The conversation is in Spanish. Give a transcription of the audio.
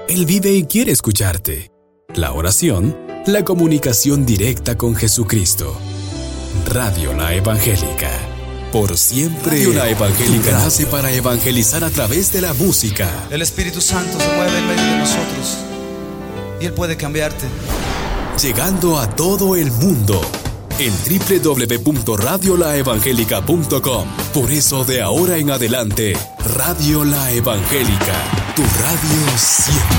Él vive y quiere escucharte. La oración, la comunicación directa con Jesucristo. Radio La Evangélica. Por siempre. Radio La Evangélica nace para evangelizar a través de la música. El Espíritu Santo se mueve en medio de nosotros y Él puede cambiarte. Llegando a todo el mundo en www.radiolaevangelica.com. Por eso de ahora en adelante, Radio La Evangélica, tu radio siempre.